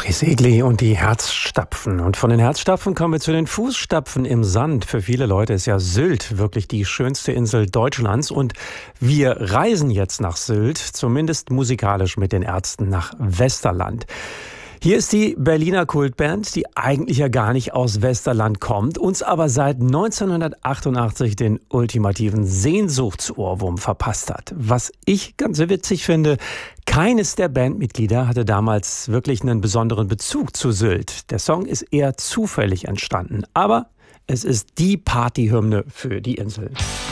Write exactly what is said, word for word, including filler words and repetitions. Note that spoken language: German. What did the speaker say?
Ace Egli und die Herzstapfen. Und von den Herzstapfen kommen wir zu den Fußstapfen im Sand. Für viele Leute ist ja Sylt wirklich die schönste Insel Deutschlands. Und wir reisen jetzt nach Sylt, zumindest musikalisch mit den Ärzten nach Westerland. Hier ist die Berliner Kultband, die eigentlich ja gar nicht aus Westerland kommt, uns aber seit neunzehnhundertachtundachtzig den ultimativen Sehnsuchtsohrwurm verpasst hat. Was ich ganz witzig finde, keines der Bandmitglieder hatte damals wirklich einen besonderen Bezug zu Sylt. Der Song ist eher zufällig entstanden, aber es ist die Partyhymne für die Insel.